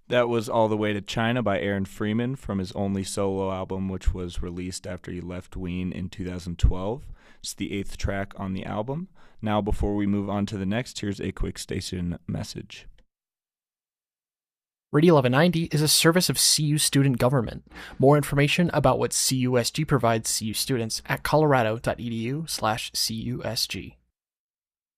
That was All the Way to China by Aaron Freeman from his only solo album, which was released after he left Ween in 2012. It's the eighth track on the album. Now, before we move on to the next, here's a quick station message. Radio 1190 is a service of CU student government. More information about what CUSG provides CU students at colorado.edu/CUSG.